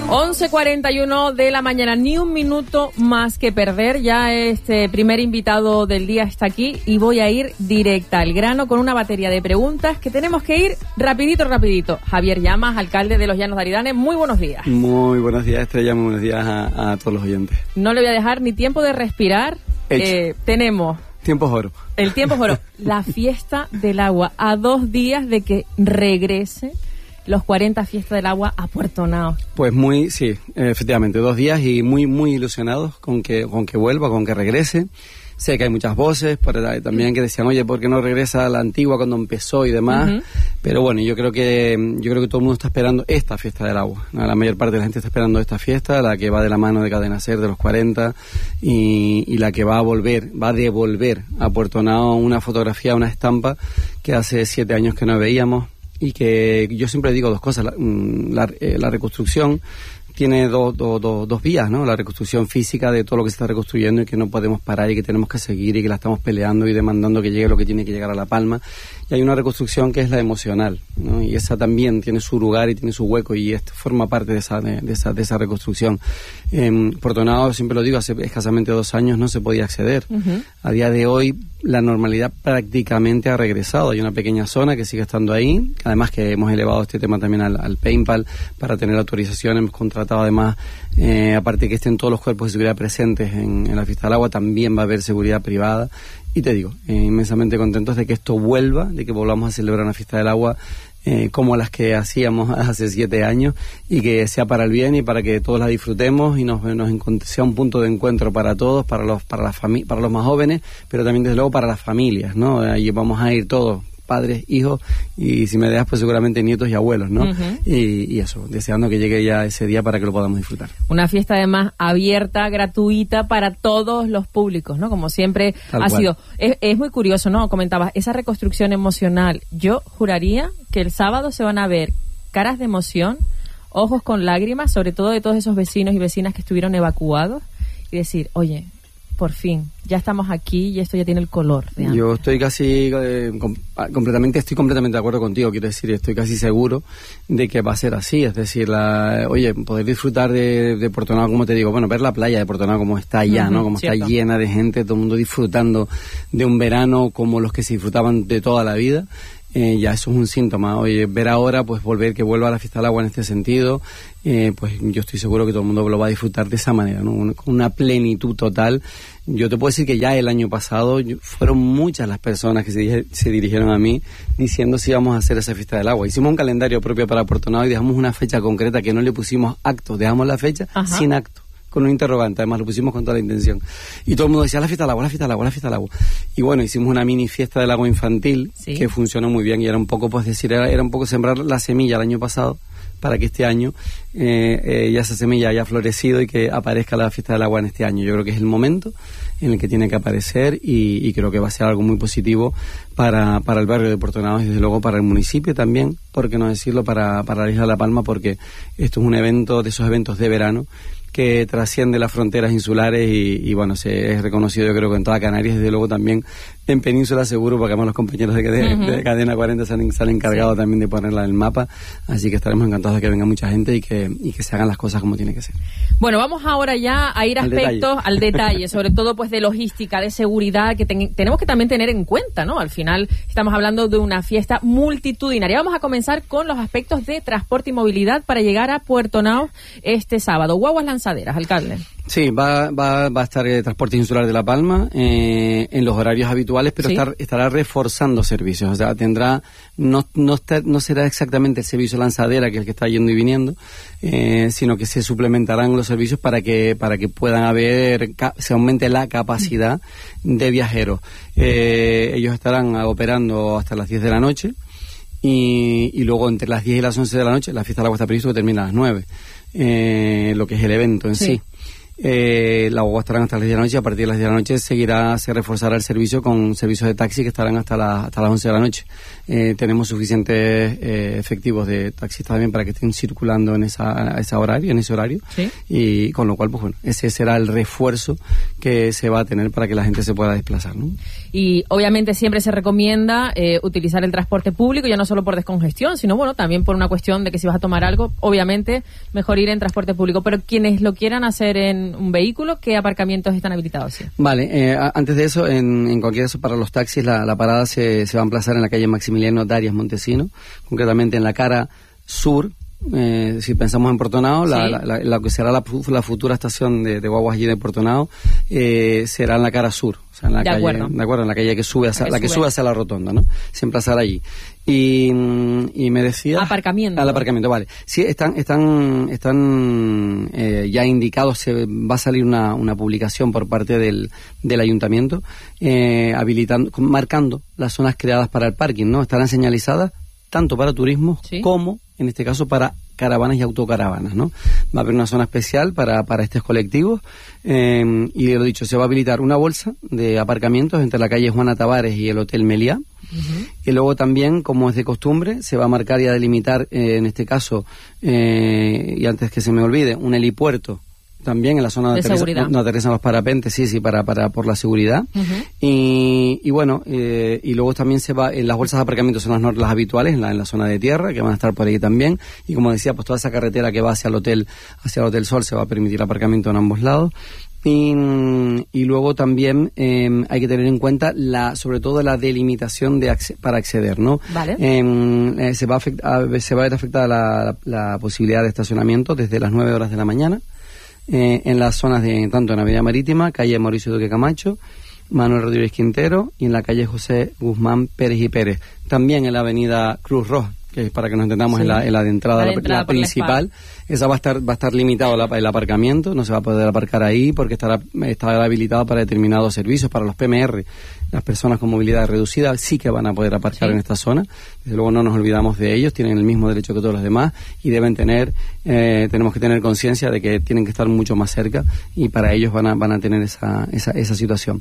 11:41 de la mañana, ni un minuto más que perder. Ya este primer invitado del día está aquí y voy a ir directa al grano con una batería de preguntas que tenemos que ir rapidito. Javier Llamas, alcalde de Los Llanos de Aridane, muy buenos días. Muy buenos días, Estrella, muy buenos días a todos los oyentes. No le voy a dejar ni tiempo de respirar. Tenemos... Tiempo es oro. El tiempo es oro. La fiesta del agua, a 2 días de que regrese los 40 Fiestas del Agua a Puerto Naos. Pues sí, efectivamente, 2 días y muy ilusionados con que vuelva, con que regrese. Sé que hay muchas voces también que decían, oye, ¿por qué no regresa a la antigua cuando empezó y demás? Uh-huh. Pero bueno, yo creo que todo el mundo está esperando esta Fiesta del Agua, ¿no? La mayor parte de la gente está esperando esta fiesta, la que va de la mano de Cadena Ser, de los 40, y la que va a devolver a Puerto Naos una fotografía, una estampa que hace 7 años que no veíamos. Y que yo siempre digo 2 cosas, la reconstrucción tiene dos vías, ¿no? La reconstrucción física de todo lo que se está reconstruyendo y que no podemos parar y que tenemos que seguir y que la estamos peleando y demandando que llegue lo que tiene que llegar a La Palma. Y hay una reconstrucción que es la emocional, ¿no? Y esa también tiene su lugar y tiene su hueco y esto forma parte de esa reconstrucción. Puerto Naos, siempre lo digo, hace escasamente 2 años no se podía acceder. Uh-huh. A día de hoy la normalidad prácticamente ha regresado. Hay una pequeña zona que sigue estando ahí, además que hemos elevado este tema también al PayPal para tener autorización. Hemos contratado además, aparte que estén todos los cuerpos de seguridad presentes en la Fiesta del Agua, también va a haber seguridad privada. Y te digo, inmensamente contentos de que esto vuelva, de que volvamos a celebrar una Fiesta del Agua como las que hacíamos hace 7 años y que sea para el bien y para que todos la disfrutemos y sea un punto de encuentro para todos, para los más jóvenes, pero también desde luego para las familias, ¿no? Ahí vamos a ir todos, padres, hijos y si me dejas pues seguramente nietos y abuelos, ¿no? Uh-huh. Y eso, deseando que llegue ya ese día para que lo podamos disfrutar. Una fiesta además abierta, gratuita para todos los públicos, ¿no? Como siempre ha sido. Es muy curioso, ¿no? Comentabas, esa reconstrucción emocional. Yo juraría que el sábado se van a ver caras de emoción, ojos con lágrimas, sobre todo de todos esos vecinos y vecinas que estuvieron evacuados y decir, oye, por fin, ya estamos aquí y esto ya tiene el color de antes. Yo estoy casi completamente de acuerdo contigo, quiero decir, estoy casi seguro de que va a ser así, es decir, poder disfrutar de Puerto Naos, como te digo, bueno, ver la playa de Puerto Naos como está ya, ¿no? Como cierto. Está llena de gente, todo el mundo disfrutando de un verano como los que se disfrutaban de toda la vida. Ya eso es un síntoma. Oye, ver ahora, pues que vuelva a la Fiesta del Agua en este sentido, pues yo estoy seguro que todo el mundo lo va a disfrutar de esa manera, ¿no? Con una plenitud total. Yo te puedo decir que ya el año pasado fueron muchas las personas que se dirigieron a mí diciendo si íbamos a hacer esa Fiesta del Agua. Hicimos un calendario propio para Puerto Naos y dejamos una fecha concreta que no le pusimos acto, dejamos la fecha sin acto. Con un interrogante, además lo pusimos con toda la intención. Y todo el mundo decía, la Fiesta del Agua, la Fiesta del Agua, la Fiesta del Agua. Y bueno, hicimos una mini Fiesta del Agua infantil, ¿sí? Que funcionó muy bien y era un poco, era un poco sembrar la semilla el año pasado para que este año ya esa semilla haya florecido y que aparezca la Fiesta del Agua en este año. Yo creo que es el momento en el que tiene que aparecer y creo que va a ser algo muy positivo para el barrio de Puerto Naos y desde luego para el municipio también, por qué no decirlo, para la isla de La Palma, porque esto es un evento de esos eventos de verano que trasciende las fronteras insulares y bueno, es reconocido yo creo que en toda Canarias, desde luego también en Península seguro, porque además los compañeros de Cadena 40 se han encargado también de ponerla en el mapa, así que estaremos encantados de que venga mucha gente y que se hagan las cosas como tiene que ser. Bueno, vamos ahora ya a ir al detalle, sobre todo pues de logística, de seguridad, que tenemos que también tener en cuenta, ¿no? Al final estamos hablando de una fiesta multitudinaria. Vamos a comenzar con los aspectos de transporte y movilidad para llegar a Puerto Naos este sábado. Guaguas lanzaderas, alcalde. Sí, va a estar el Transporte Insular de La Palma en los horarios habituales, pero ¿sí? Estará reforzando servicios. O sea, no será exactamente el servicio lanzadera, que es el que está yendo y viniendo, sino que se suplementarán los servicios para que puedan se aumente la capacidad de viajeros. Ellos estarán operando hasta las 10 de la noche y luego entre las 10 y las 11 de la noche, la Fiesta del Agua está previsto que termina a las 9, lo que es el evento en sí. La guagua estarán hasta las 10 de la noche, y a partir de las 10 de la noche se reforzará el servicio con servicios de taxi que estarán hasta las 11 de la noche. Tenemos suficientes efectivos de taxistas también para que estén circulando en ese horario, ¿sí? Y con lo cual, pues bueno, ese será el refuerzo que se va a tener para que la gente se pueda desplazar, ¿no? Y obviamente siempre se recomienda utilizar el transporte público, ya no solo por descongestión, sino bueno, también por una cuestión de que si vas a tomar algo, obviamente mejor ir en transporte público. Pero quienes lo quieran hacer en un vehículo, ¿qué aparcamientos están habilitados? ¿Sí? Vale, antes de eso, en cualquier caso, para los taxis, la parada se va a emplazar en la calle Maximiliano Darias Montesino, concretamente en la cara sur. Si pensamos en Portonao, ¿sí? la que será la futura estación de guaguas allí de Portonao será en la cara sur, o sea, en la calle, en la calle que sube hacia la rotonda, ¿no? Se emplazará allí. Y me decía aparcamiento. Al aparcamiento, vale. Sí, están ya indicados. Va a salir una publicación por parte del ayuntamiento marcando las zonas creadas para el parking, ¿no? Estarán señalizadas tanto para turismo, ¿sí? Como en este caso para caravanas y autocaravanas, ¿no? Va a haber una zona especial para estos colectivos y lo dicho, se va a habilitar una bolsa de aparcamientos entre la calle Juana Tavares y el Hotel Meliá. Uh-huh. Y luego también, como es de costumbre, se va a marcar y a delimitar, en este caso, y antes que se me olvide, un helipuerto también en la zona donde aterrizan los parapentes, sí, para por la seguridad. Uh-huh. Y bueno, y luego también se va, las bolsas de aparcamiento son las habituales en la zona de tierra, que van a estar por ahí también, y como decía, pues toda esa carretera que va hacia el Hotel Sol se va a permitir aparcamiento en ambos lados. Y luego también hay que tener en cuenta sobre todo la delimitación para acceder, ¿no? Vale. Se va a ver afectada la posibilidad de estacionamiento desde las 9 horas de la mañana. En las zonas tanto en Avenida Marítima, calle Mauricio Duque Camacho, Manuel Rodríguez Quintero, y en la calle José Guzmán Pérez y Pérez. También en la Avenida Cruz Roja, que es para que nos entendamos, sí, en la de entrada, la principal. Esa va a estar limitado el aparcamiento, no se va a poder aparcar ahí porque estará habilitado para determinados servicios. Para los PMR, las personas con movilidad reducida sí que van a poder aparcar, sí, en esta zona. Desde luego no nos olvidamos de ellos, tienen el mismo derecho que todos los demás y tenemos que tener conciencia de que tienen que estar mucho más cerca, y para ellos van a tener esa situación.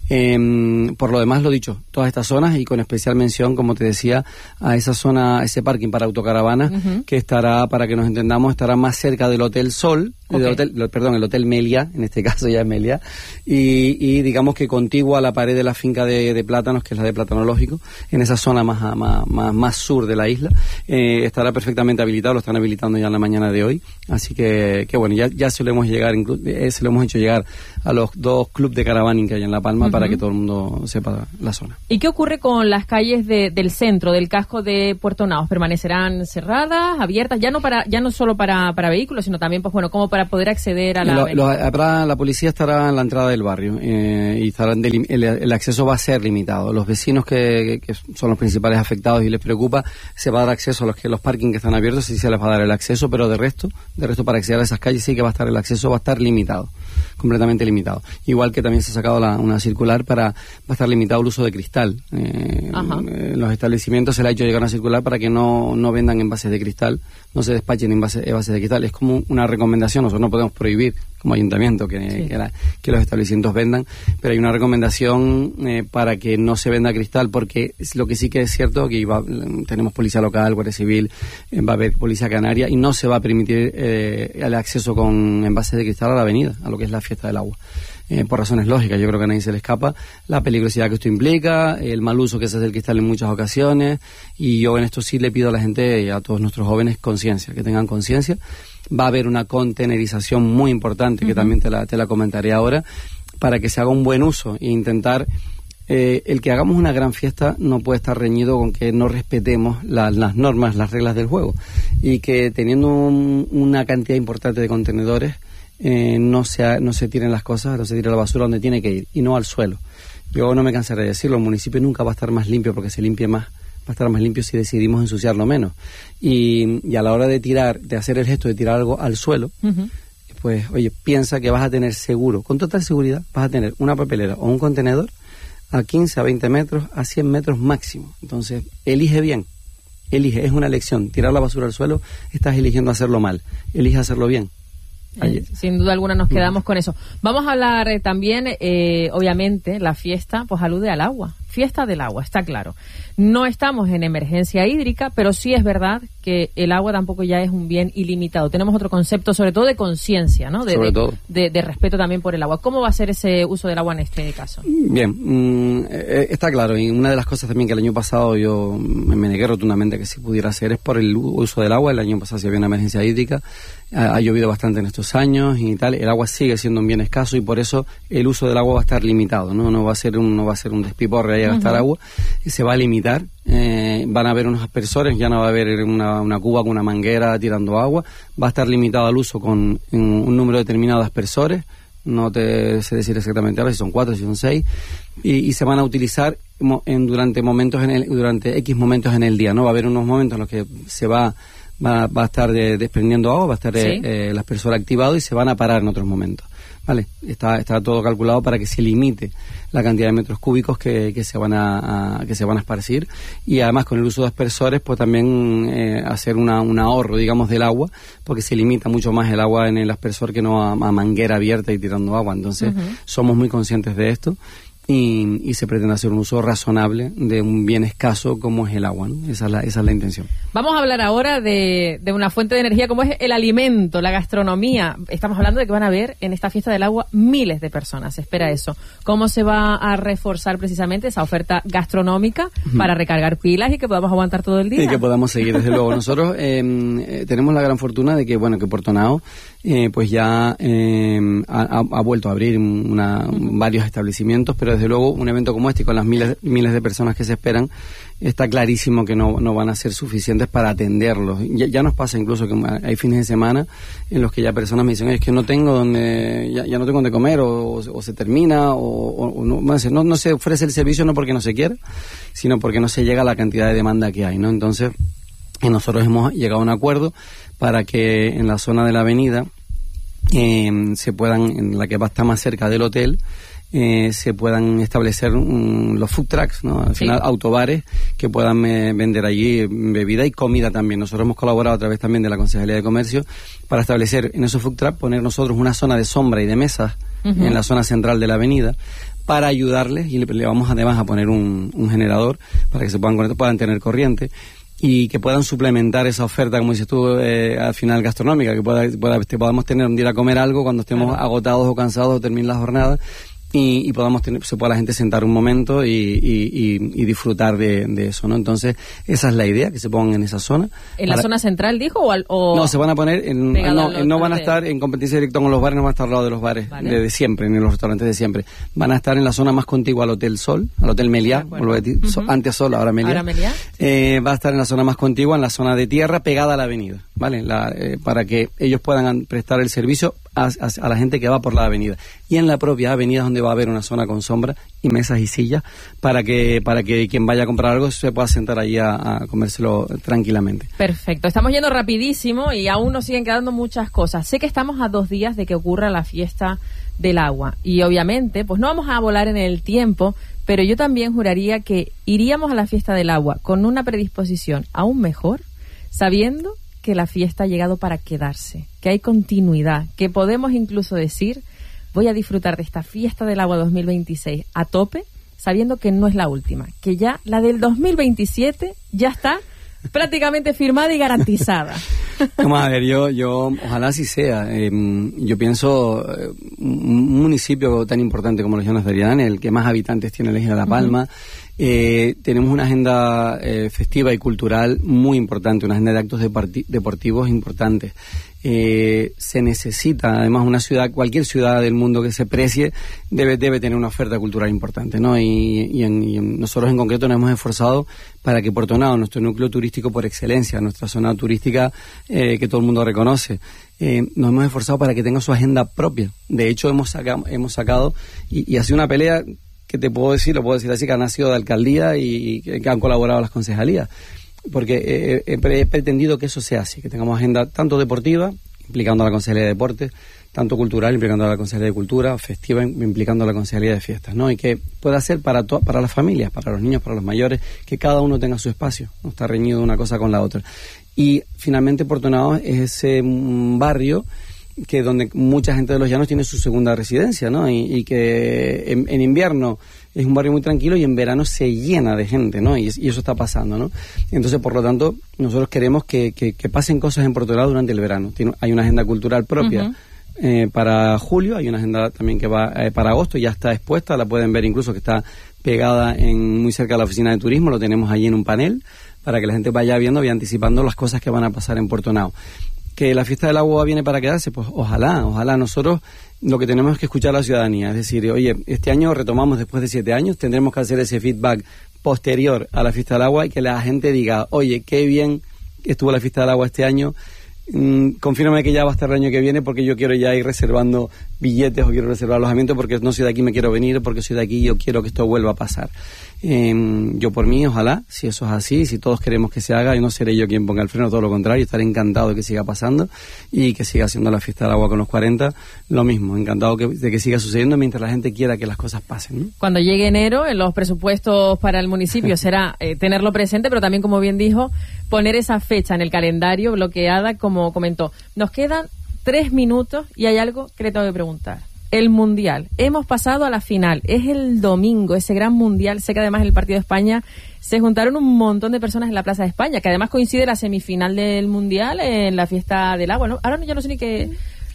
Por lo demás, lo dicho, todas estas zonas, y con especial mención, como te decía, a esa zona, ese parking para autocaravanas, uh-huh, que estará, para que nos entendamos, estará más cerca del Hotel Sol, okay, el Hotel Meliá, en este caso ya es Meliá, y digamos que contiguo a la pared de la finca de plátanos, que es la de Platanológico, en esa zona más sur de la isla, estará perfectamente habilitado, lo están habilitando ya en la mañana de hoy, así que bueno, ya se lo hemos hecho llegar a los 2 clubes de caravaning que hay en La Palma, uh-huh, para que todo el mundo sepa la zona. ¿Y qué ocurre con las calles del centro, del casco de Puerto Naos? ¿Permanecerán cerradas, abiertas? Ya no solo para vehículos, sino también, pues bueno, como para poder acceder a la policía estará en la entrada del barrio, y el acceso va a ser limitado. Los vecinos que son los principales afectados y les preocupa, se va a dar acceso a los parkings que están abiertos, sí se les va a dar el acceso, pero de resto para acceder a esas calles sí que va a estar el acceso, va a estar limitado, completamente limitado. Igual que también se ha sacado una circular va a estar limitado el uso de cristal. En los establecimientos se le ha hecho llegar una circular para que no vendan envases de cristal, no se despachen envases de cristal. Es como una recomendación, nosotros no podemos prohibir como ayuntamiento que los establecimientos vendan, pero hay una recomendación para que no se venda cristal, porque lo que sí que es cierto que tenemos policía local, Guardia Civil, va a haber policía canaria, y no se va a permitir el acceso con envases de cristal a la avenida, a lo que es la fiesta del agua. Por razones lógicas, yo creo que a nadie se le escapa la peligrosidad que esto implica, el mal uso que se hace del cristal en muchas ocasiones, y yo en esto sí le pido a la gente y a todos nuestros jóvenes conciencia, que tengan conciencia. Va a haber una contenerización muy importante, que, uh-huh, también te la comentaré ahora, para que se haga un buen uso e intentar el que hagamos una gran fiesta no puede estar reñido con que no respetemos las normas, las reglas del juego, y que teniendo una cantidad importante de contenedores no se tiren las cosas, no se tire la basura donde tiene que ir y no al suelo. Yo no me cansaré de decirlo, el municipio nunca va a estar más limpio porque se limpie más, va a estar más limpio si decidimos ensuciarlo menos, y a la hora de hacer el gesto de tirar algo al suelo, uh-huh, pues oye, piensa que vas a tener seguro, con total seguridad, vas a tener una papelera o un contenedor a 15, a 20 metros, a 100 metros máximo. Entonces, elige bien, es una elección. Tirar la basura al suelo, estás eligiendo hacerlo mal, elige hacerlo bien. Sin duda alguna nos quedamos con eso. Vamos a hablar también, obviamente, la fiesta pues alude al agua. Fiesta del agua, está claro. No estamos en emergencia hídrica, pero sí es verdad que el agua tampoco ya es un bien ilimitado. Tenemos otro concepto, sobre todo de conciencia, ¿no? De respeto también por el agua. ¿Cómo va a ser ese uso del agua en este caso? Bien, está claro. Y una de las cosas también que el año pasado yo me negué rotundamente que si pudiera hacer es por el uso del agua. El año pasado sí había una emergencia hídrica. Ha llovido bastante en estos años y tal. El agua sigue siendo un bien escaso y por eso el uso del agua va a estar limitado, ¿no? No va a ser un despiporre ahí a gastar agua. Se va a limitar. Van a haber unos aspersores, ya no va a haber una cuba con una manguera tirando agua. Va a estar limitado al uso con un número determinado de aspersores. No te sé decir exactamente ahora si son 4, si son 6. Y se van a utilizar durante X momentos en el día, ¿no? Va a haber unos momentos en los que va a estar desprendiendo agua, va a estar el aspersor activado y se van a parar en otros momentos. Vale, está todo calculado para que se limite la cantidad de metros cúbicos que se van a esparcir, y además con el uso de aspersores pues también hacer un ahorro, digamos, del agua, porque se limita mucho más el agua en el aspersor que no a manguera abierta y tirando agua. Entonces somos muy conscientes de esto. Y se pretende hacer un uso razonable de un bien escaso como es el agua, ¿no? Esa es la intención. Vamos a hablar ahora de una fuente de energía como es el alimento, la gastronomía. Estamos hablando de que van a haber en esta fiesta del agua miles de personas. Se espera eso. ¿Cómo se va a reforzar precisamente esa oferta gastronómica para recargar pilas y que podamos aguantar todo el día? Y que podamos seguir, desde luego. Nosotros tenemos la gran fortuna de que Puerto Nao pues ya ha vuelto a abrir varios establecimientos, pero desde luego un evento como este y con las miles de personas que se esperan, está clarísimo que no van a ser suficientes para atenderlos. Ya nos pasa incluso que hay fines de semana en los que ya personas me dicen, es que no tengo donde, ya no tengo donde comer, o se termina, o no se ofrece el servicio, no porque no se quiera, sino porque no se llega a la cantidad de demanda que hay, ¿no? Entonces, nosotros hemos llegado a un acuerdo para que en la zona de la avenida se puedan, en la que va a estar más cerca del hotel, se puedan establecer los food trucks, ¿no? Al final, autobares que puedan vender allí bebida y comida también. Nosotros hemos colaborado a través también de la Concejalía de Comercio para establecer en esos food trucks, poner nosotros una zona de sombra y de mesas en la zona central de la avenida para ayudarles, y le vamos además a poner un generador para que se puedan conectar, puedan tener corriente y que puedan suplementar esa oferta, como dices tú, al final gastronómica, que podamos tener un día a comer algo cuando estemos agotados o cansados o termine la jornada, y podamos se pueda la gente sentar un momento y disfrutar de eso, ¿no? Entonces, esa es la idea, que se pongan en esa zona. ¿En la zona central, dijo? O no, se van a poner no van a estar en competencia directa con los bares, no van a estar al lado de los bares de siempre, ni en los restaurantes de siempre. Van a estar en la zona más contigua al Hotel Sol, al Hotel Meliá, antes Sol, ahora Meliá. Va a estar en la zona más contigua, en la zona de tierra, pegada a la avenida, ¿vale? Para que ellos puedan prestar el servicio a la gente que va por la avenida. Y en la propia avenida donde va a haber una zona con sombra y mesas y sillas para que quien vaya a comprar algo se pueda sentar ahí a comérselo tranquilamente. Perfecto. Estamos yendo rapidísimo y aún nos siguen quedando muchas cosas. Sé que estamos a 2 días de que ocurra la fiesta del agua y obviamente pues no vamos a volar en el tiempo, pero yo también juraría que iríamos a la fiesta del agua con una predisposición aún mejor, sabiendo que la fiesta ha llegado para quedarse, que hay continuidad, que podemos incluso decir, voy a disfrutar de esta fiesta del agua 2026 a tope, sabiendo que no es la última, que ya la del 2027 ya está prácticamente firmada y garantizada. Vamos a ver, yo ojalá así sea. Yo pienso un municipio tan importante como las Llanas de Aridane, el que más habitantes tiene la isla de La Palma. Tenemos una agenda festiva y cultural muy importante, una agenda de actos deportivos importantes. Se necesita, además, una ciudad, cualquier ciudad del mundo que se precie debe tener una oferta cultural importante, ¿no? Y nosotros en concreto nos hemos esforzado para que Puerto Nao, nuestro núcleo turístico por excelencia, nuestra zona turística que todo el mundo reconoce, nos hemos esforzado para que tenga su agenda propia. De hecho, hemos sacado y ha sido una pelea que lo puedo decir así, que ha nacido de alcaldía y que han colaborado las concejalías, porque he pretendido que eso sea así, que tengamos agenda tanto deportiva, implicando a la Concejalía de Deportes, tanto cultural, implicando a la Concejalía de Cultura, festiva, implicando a la Concejalía de Fiestas, ¿no? Y que pueda ser para las familias, para los niños, para los mayores, que cada uno tenga su espacio, no está reñido una cosa con la otra. Y finalmente Puerto Nao es ese barrio que donde mucha gente de Los Llanos tiene su segunda residencia, ¿no? Y que en invierno es un barrio muy tranquilo y en verano se llena de gente, ¿no? Y eso está pasando, ¿no? Entonces, por lo tanto, nosotros queremos que pasen cosas en Portolao durante el verano. Hay una agenda cultural propia para julio, hay una agenda también que va para agosto, ya está expuesta, la pueden ver incluso que está pegada muy cerca de la oficina de turismo, lo tenemos allí en un panel para que la gente vaya viendo y anticipando las cosas que van a pasar en Portonao. Que la fiesta del agua viene para quedarse, pues ojalá. Nosotros lo que tenemos es que escuchar a la ciudadanía, es decir, oye, este año retomamos después de 7 años, tendremos que hacer ese feedback posterior a la fiesta del agua y que la gente diga, oye, qué bien estuvo la fiesta del agua este año, confírmame que ya va a estar el año que viene porque yo quiero ya ir reservando billetes o quiero reservar alojamiento porque no soy de aquí, me quiero venir, porque soy de aquí, yo quiero que esto vuelva a pasar. Yo por mí, ojalá, si eso es así, si todos queremos que se haga, y no seré yo quien ponga el freno, todo lo contrario, estaré encantado de que siga pasando y que siga haciendo la fiesta del agua con los 40, lo mismo, encantado de que siga sucediendo mientras la gente quiera que las cosas pasen, ¿no? Cuando llegue enero, en los presupuestos para el municipio será tenerlo presente, pero también, como bien dijo, poner esa fecha en el calendario bloqueada, como comentó. Nos quedan 3 minutos y hay algo que le tengo que preguntar. El Mundial. Hemos pasado a la final. Es el domingo, ese gran Mundial. Sé que además en el partido de España se juntaron un montón de personas en la Plaza de España, que además coincide la semifinal del Mundial en la fiesta del agua, ¿no? Ahora ya no sé ni qué...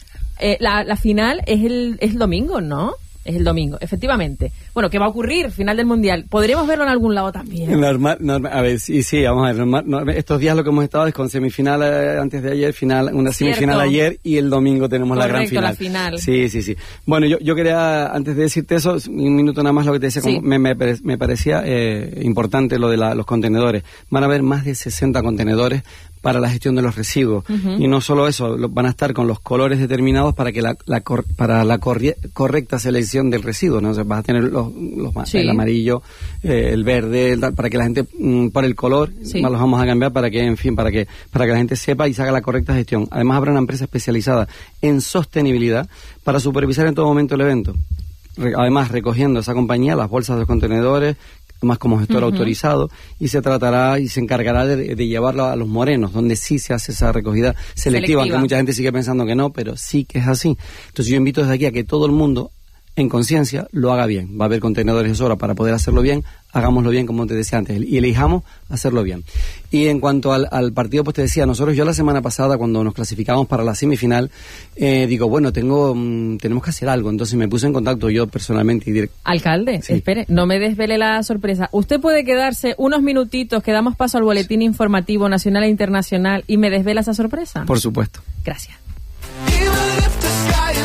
la final es el domingo, ¿no? Es el domingo, efectivamente. Bueno, ¿qué va a ocurrir? Final del Mundial. ¿Podremos verlo en algún lado también? Normal, a ver, sí, vamos a ver. Estos días lo que hemos estado es con semifinal antes de ayer, una semifinal ayer y el domingo tenemos la gran final. La final. Sí. Bueno, yo quería, antes de decirte eso, un minuto nada más lo que te decía, sí. me parecía importante lo de los contenedores. Van a haber más de 60 contenedores para la gestión de los residuos. Y no solo eso, van a estar con los colores determinados para que para la correcta selección del residuo, ¿no? O sea, vas a tener el amarillo, el verde, para que la gente, por el color, los vamos a cambiar para que, en fin, para que la gente sepa y se haga la correcta gestión. Además, habrá una empresa especializada en sostenibilidad para supervisar en todo momento el evento. Además, recogiendo esa compañía las bolsas de los contenedores, más como gestor autorizado, y se tratará y se encargará de llevarlo a Los Morenos, donde sí se hace esa recogida selectiva, aunque mucha gente sigue pensando que no, pero sí que es así. Entonces yo invito desde aquí a que todo el mundo, en conciencia, lo haga bien. Va a haber contenedores de sobra para poder hacerlo bien, hagámoslo bien, como te decía antes, y elijamos hacerlo bien. Y en cuanto al partido, pues te decía, yo la semana pasada, cuando nos clasificamos para la semifinal, digo, bueno, tenemos que hacer algo. Entonces me puse en contacto yo personalmente. Alcalde, espere, no me desvele la sorpresa. Usted puede quedarse unos minutitos, que damos paso al boletín informativo nacional e internacional, y me desvela esa sorpresa. Por supuesto. Gracias.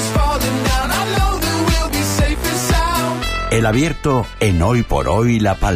El abierto en Hoy por Hoy La Palma.